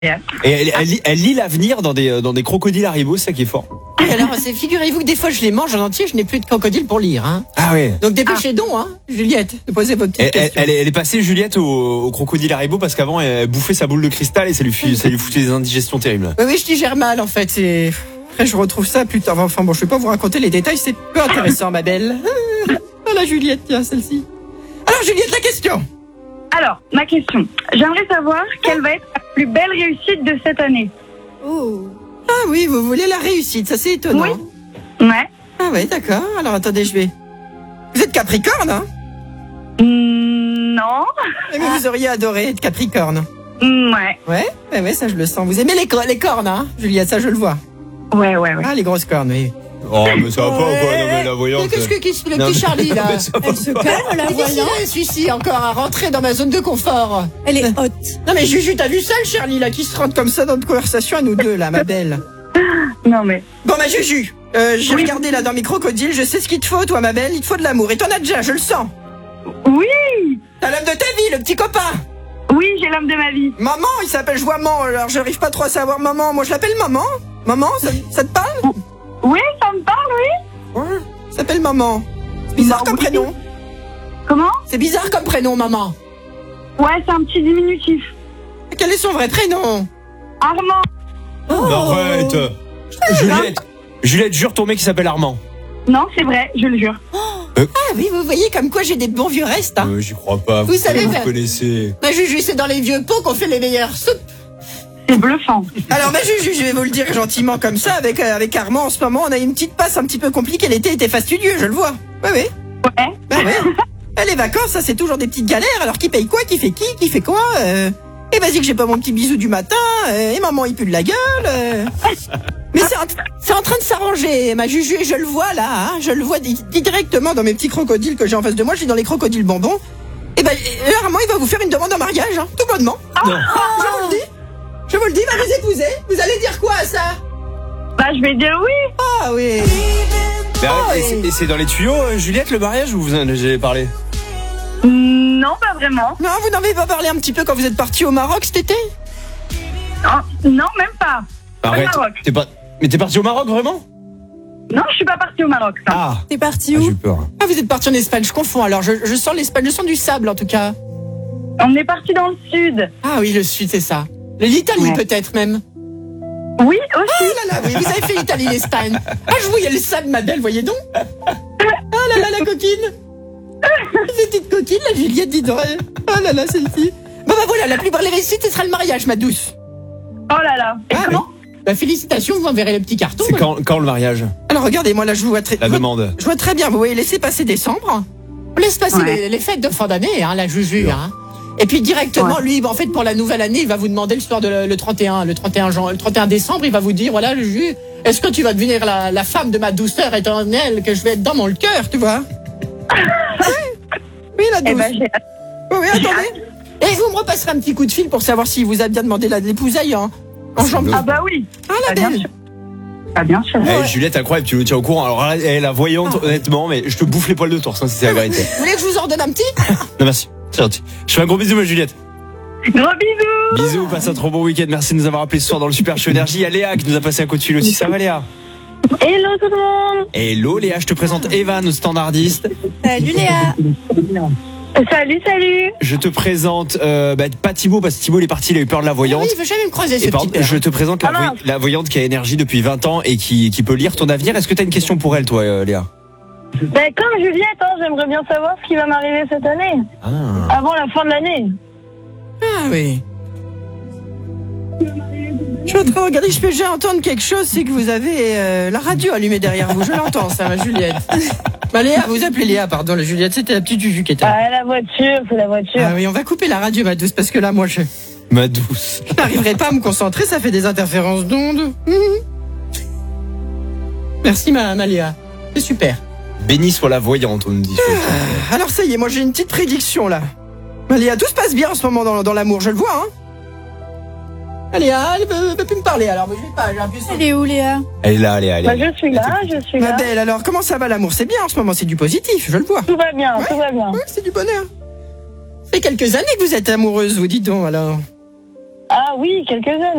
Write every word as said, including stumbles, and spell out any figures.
Et elle, elle, lit- elle lit l'avenir dans des, dans des crocodiles Haribo, c'est ça qui est fort. Et alors, c'est- figurez-vous que des fois, je les mange en entier, je n'ai plus de crocodile pour lire. Hein. Ah ouais. Donc dépêchez donc, hein, Juliette, de poser votre petite Elle, elle, question. elle est, elle est passée, Juliette, au, au crocodile Haribo parce qu'avant, elle bouffait sa boule de cristal et ça lui, fut- ça lui foutait des indigestions terribles. Oui, oui, je digère mal, en fait. C'est... Après, je retrouve ça plus tard. Enfin bon, je vais pas vous raconter les détails, c'est peu intéressant, ma belle. Ah, la Juliette, tiens, celle-ci. Alors, Juliette, la question. Alors, ma question. J'aimerais savoir quelle va être la plus belle réussite de cette année. Oh. Ah oui, vous voulez la réussite, ça c'est étonnant. Oui. Ouais. Ah ouais, d'accord. Alors, attendez, je vais... Vous êtes Capricorne, hein? Mm, non. Eh bien, vous auriez adoré être Capricorne. Mm, ouais. Ouais, ouais, ouais, ça je le sens. Vous aimez les, cor- les cornes, hein, Juliette, ça je le vois. Ouais, ouais, ouais. Ah, les grosses cornes, oui. Oh, mais ça va pas, quoi. Non, mais la Mais voyante. qu'est-ce que qu'est-ce que le Non, petit mais- Charlie, là? mais ça va Elle se pas. calme, la voyante. Celui-ci, encore à rentrer dans ma zone de confort. Elle est haute. Non mais Juju, t'as vu ça, le Charlie, là, qui se rentre comme ça dans notre conversation à nous deux, là, ma belle? Non, mais. Bon, ma Juju, euh, j'ai Oui. regardé là dans mes crocodiles, je sais ce qu'il te faut, toi, ma belle, il te faut de l'amour. Et t'en as déjà, je le sens. Oui. T'as l'homme de ta vie, le petit copain. Oui, j'ai l'homme de ma vie. Maman, il s'appelle Joiement, alors j'arrive pas trop à savoir maman. Moi, je l'appelle maman. Maman, ça, ça te parle? Oui, ça me parle, oui. Ouais. Il s'appelle maman. C'est bizarre Bah, comme oui. prénom. Comment? C'est bizarre comme prénom, maman. Ouais, c'est un petit diminutif. Quel est son vrai prénom? Armand. Oh. Arrête. Juliette, Juliette, jure ton mec qui s'appelle Armand. Non, c'est vrai, je le jure. Ah oui, vous voyez comme quoi j'ai des bons vieux restes. Hein. Euh, J'y crois pas. Vous savez, vous mais- connaissez. Ma Juju, c'est dans les vieux pots qu'on fait les meilleures soupes. C'est bluffant. Alors, ma Juju, je vais vous le dire gentiment comme ça, avec, euh, avec Armand, en ce moment, on a une petite passe un petit peu compliquée. L'été était fastidieux, je le vois. Oui, oui. Ouais. Bah oui. Eh, les vacances, ça, c'est toujours des petites galères. Alors, qui paye quoi? Qui fait qui? Qui fait quoi? euh... Et vas-y que j'ai pas mon petit bisou du matin. euh, Et maman, il pue de la gueule. euh. Mais c'est en, c'est en train de s'arranger, ma Juju, et je le vois là. Hein, je le vois di- directement dans mes petits crocodiles que j'ai en face de moi. Je suis dans les crocodiles bonbons. Et ben, euh, Armand, il va vous faire une demande en mariage, hein, tout bonnement. Non. Je vous le dis. Je vous le dis, va vous épouser. Vous allez dire quoi à ça? Bah, je vais dire oui. Ah oui. Mais arrête, Oh, et c'est- et c'est dans les tuyaux, euh, Juliette, le mariage, ou vous en avez parlé? Non, pas vraiment. Non, vous n'en avez pas parlé un petit peu quand vous êtes parti au Maroc cet été? Oh, non, même pas. Arrête. Au Maroc. T'es pas... Mais t'es parti au Maroc, vraiment? Non, je suis pas partie au Maroc. non. Ah. T'es parti Ah, où? j'ai eu peur. Ah, vous êtes parti en Espagne, je confonds. Alors, je, je sens l'Espagne, je sens du sable en tout cas. On est parti dans le sud. Ah oui, le sud, c'est ça. L'Italie Ouais. peut-être même. Oui, aussi. Oh là là, oui, vous avez fait l'Italie, l'Espagne. Ah, je voyais le sable, ma belle, voyez donc. Ah là là, la coquine. Cette petite coquine, la Juliette, dis donc. Ah là là, celle-ci. Bon bah voilà, la plus belle réussite, ce sera le mariage, ma douce. Oh là là. Et Ah, comment? Bah félicitations, vous enverrez le petit carton. C'est quand, quand le mariage? Alors regardez, moi là, je vois très, La je vois- demande. je vois très bien. Vous voyez, laissez passer décembre. On laisse passer Ouais. les, les fêtes de fin d'année, hein, la Juju. Hein. Et puis directement, Ouais. lui, en fait, pour la nouvelle année, il va vous demander le soir de le, le trente et un, le trente et un, jan- le trente et un décembre, il va vous dire, voilà, Juju, est-ce que tu vas devenir la, la femme de ma douceur éternelle que je vais être dans mon cœur, tu vois? Oui, oui, la Eh douce. ben, j'ai hâte. Oui, oui, attendez. Et vous me repasserez un petit coup de fil pour savoir s'il vous a bien demandé la l'épousaille en, en jambe. Ah bah oui. Ah, la Ah, bien belle. sûr. Ah, bien sûr. Eh, Juliette, incroyable, tu nous tiens au courant. Alors, elle est la voyante, Ah. honnêtement, mais je te bouffe les poils de torse, hein, si c'est la vérité. Vous voulez que je vous en donne un petit? Non, merci. C'est gentil. Je fais un gros bisou, ma Juliette. Gros bisous. Bisous, passe un trop bon week-end. Merci de nous avoir appelés ce soir dans le Super Show Énergie. Il y a Léa qui nous a passé un coup de fil aussi. Ça va, Léa? Hello tout le monde. Hello, Léa, je te présente Evan, au standardiste. Salut Léa. Salut, salut. Je te présente, euh, bah, pas Thibaut, parce que Thibaut, il est parti, il a eu peur de la voyante. Oui, il veut jamais me croiser, ce Et petit pardon, père. je te présente la, Ah, voy- mince. la voyante qui a énergie depuis vingt ans et qui, qui peut lire ton avenir. Est-ce que tu as une question pour elle, toi, euh, Léa? Ben, comme Juliette, hein, j'aimerais bien savoir ce qui va m'arriver cette année. Ah. Avant la fin de l'année. Ah oui. Je suis en train de regarder, je peux déjà entendre quelque chose, c'est que vous avez euh, la radio allumée derrière vous. Je l'entends, ça, ma Juliette. Bah Léa, vous appelez Léa, pardon, la Juliette, c'était la petite Juju qui était là. Ah, la voiture, c'est la voiture. Ah oui, on va couper la radio, ma douce, parce que là, moi, je Ma douce. n'arriverai pas à me concentrer, ça fait des interférences d'ondes. Mhm. Merci, ma, ma Léa. C'est super. Béni soit la voyante, on nous dit. Alors ça y est, moi j'ai une petite prédiction là. Ma Léa, tout se passe bien en ce moment dans, dans l'amour, je le vois, hein. Ma Léa, elle veut, veut plus me parler, alors mais je vais pas, j'ai appuyé sur- Elle est où Léa? Elle est là, Léa, elle est Bah, là. je suis là, je suis Ma là. belle, alors comment ça va l'amour? C'est bien en ce moment, c'est du positif, je le vois. Tout va bien, Ouais. tout va bien. Ouais, c'est du bonheur. Ça fait quelques années que vous êtes amoureuse, vous dites donc alors. Ah Ah oui, quelques-unes.